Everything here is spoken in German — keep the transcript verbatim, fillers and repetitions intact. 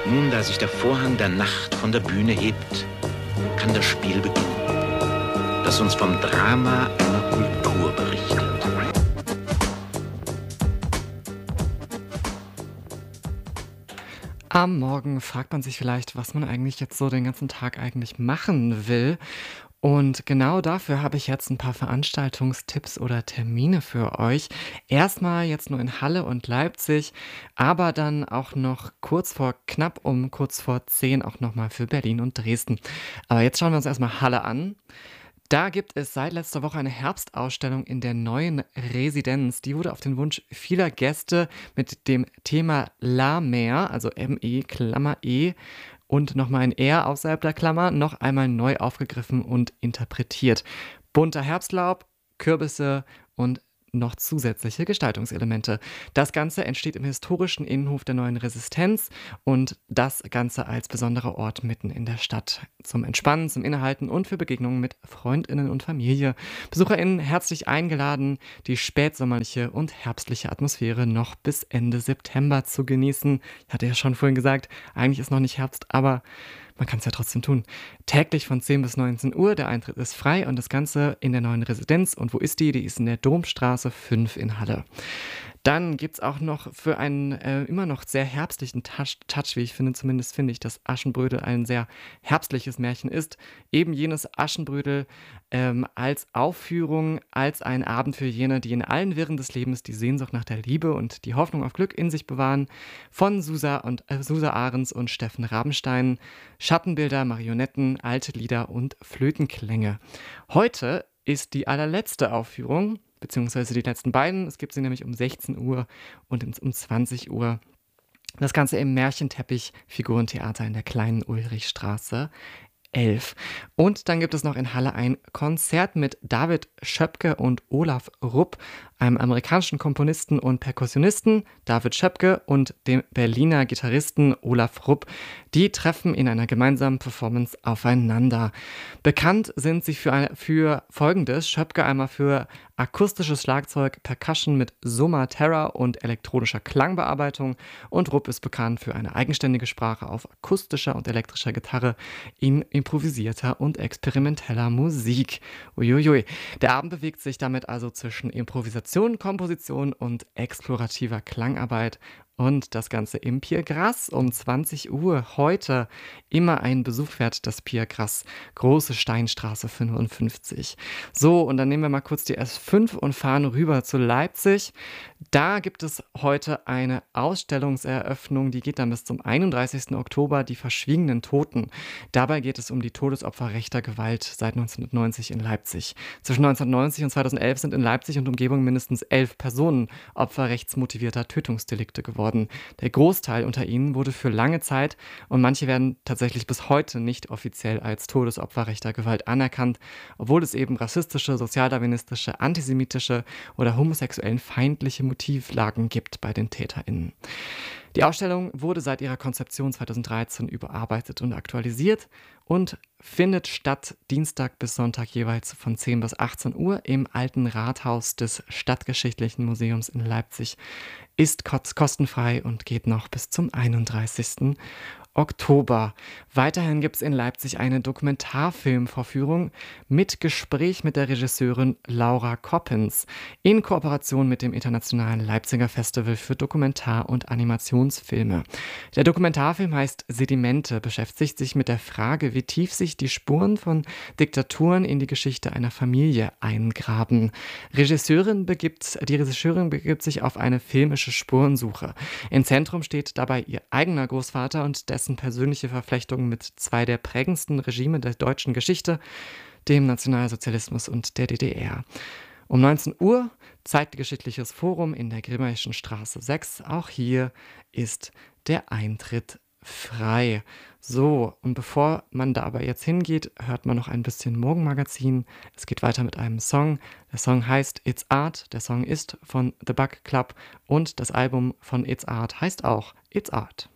Nun, da sich der Vorhang der Nacht von der Bühne hebt, kann das Spiel beginnen, das uns vom Drama einer Kultur berichtet. Am Morgen fragt man sich vielleicht, was man eigentlich jetzt so den ganzen Tag eigentlich machen will. Und genau dafür habe ich jetzt ein paar Veranstaltungstipps oder Termine für euch. Erstmal jetzt nur in Halle und Leipzig, aber dann auch noch kurz vor knapp um kurz vor zehn auch noch mal für Berlin und Dresden. Aber jetzt schauen wir uns erstmal Halle an. Da gibt es seit letzter Woche eine Herbstausstellung in der neuen Residenz. Die wurde auf den Wunsch vieler Gäste mit dem Thema La Mer, also M E, Klammer E, und nochmal ein R außerhalb der Klammer, noch einmal neu aufgegriffen und interpretiert. Bunter Herbstlaub, Kürbisse und noch zusätzliche Gestaltungselemente. Das Ganze entsteht im historischen Innenhof der neuen Resistenz und das Ganze als besonderer Ort mitten in der Stadt. Zum Entspannen, zum Innehalten und für Begegnungen mit FreundInnen und Familie. BesucherInnen herzlich eingeladen, die spätsommerliche und herbstliche Atmosphäre noch bis Ende September zu genießen. Ich hatte ja schon vorhin gesagt, eigentlich ist noch nicht Herbst, aber man kann es ja trotzdem tun. Täglich von zehn bis neunzehn Uhr, der Eintritt ist frei und das Ganze in der neuen Residenz. Und wo ist die? Die ist in der Domstraße fünf in Halle. Dann gibt es auch noch für einen äh, immer noch sehr herbstlichen Touch, Touch, wie ich finde, zumindest finde ich, dass Aschenbrödel ein sehr herbstliches Märchen ist. Eben jenes Aschenbrödel ähm, als Aufführung, als ein Abend für jene, die in allen Wirren des Lebens die Sehnsucht nach der Liebe und die Hoffnung auf Glück in sich bewahren. Von Susa und äh, Susa Ahrens und Steffen Rabenstein. Schattenbilder, Marionetten, alte Lieder und Flötenklänge. Heute ist die allerletzte Aufführung, beziehungsweise die letzten beiden. Es gibt sie nämlich um sechzehn Uhr und um zwanzig Uhr. Das Ganze im Märchenteppich Figurentheater in der kleinen Ulrichstraße elf. Und dann gibt es noch in Halle ein Konzert mit David Schöpke und Olaf Rupp, einem amerikanischen Komponisten und Perkussionisten, David Schöpke, und dem Berliner Gitarristen Olaf Rupp. Die treffen in einer gemeinsamen Performance aufeinander. Bekannt sind sie für, ein, für Folgendes: Schöpke einmal für akustisches Schlagzeug, Percussion mit Summa Terra und elektronischer Klangbearbeitung, und Rupp ist bekannt für eine eigenständige Sprache auf akustischer und elektrischer Gitarre in improvisierter und experimenteller Musik. Uiuiui. Der Abend bewegt sich damit also zwischen Improvisation, Komposition und explorativer Klangarbeit. Und das Ganze im Pier Grass um zwanzig Uhr. Heute immer ein Besuch wert, das Pier Grass, Große Steinstraße fünfundfünfzig. So, und dann nehmen wir mal kurz die S fünf und fahren rüber zu Leipzig. Da gibt es heute eine Ausstellungseröffnung, die geht dann bis zum einunddreißigsten Oktober, die verschwiegenen Toten. Dabei geht es um die Todesopfer rechter Gewalt seit neunzehnhundertneunzig in Leipzig. Zwischen neunzehnhundertneunzig und zweitausendelf sind in Leipzig und Umgebung mindestens elf Personen Opfer rechtsmotivierter Tötungsdelikte geworden. Der Großteil unter ihnen wurde für lange Zeit, und manche werden tatsächlich bis heute nicht offiziell als Todesopfer rechter Gewalt anerkannt, obwohl es eben rassistische, sozialdarwinistische, antisemitische oder homosexuellen feindliche Motivlagen gibt bei den TäterInnen. Die Ausstellung wurde seit ihrer Konzeption zweitausenddreizehn überarbeitet und aktualisiert und findet statt Dienstag bis Sonntag jeweils von zehn bis achtzehn Uhr im Alten Rathaus des Stadtgeschichtlichen Museums in Leipzig, ist kostenfrei und geht noch bis zum einunddreißigsten Oktober. Weiterhin gibt es in Leipzig eine Dokumentarfilmvorführung mit Gespräch mit der Regisseurin Laura Coppens in Kooperation mit dem Internationalen Leipziger Festival für Dokumentar- und Animationsfilme. Der Dokumentarfilm heißt Sedimente, beschäftigt sich mit der Frage, wie tief sich die Spuren von Diktaturen in die Geschichte einer Familie eingraben. Regisseurin begibt, die Regisseurin begibt sich auf eine filmische Spurensuche. Im Zentrum steht dabei ihr eigener Großvater und dessen persönliche Verflechtungen mit zwei der prägendsten Regime der deutschen Geschichte, dem Nationalsozialismus und der D D R. Um neunzehn Uhr Zeitgeschichtliches Forum in der Grimmaischen Straße sechs. Auch hier ist der Eintritt frei. So, und bevor man da aber jetzt hingeht, hört man noch ein bisschen Morgenmagazin. Es geht weiter mit einem Song. Der Song heißt It's Art. Der Song ist von The Bug Club und das Album von It's Art heißt auch It's Art.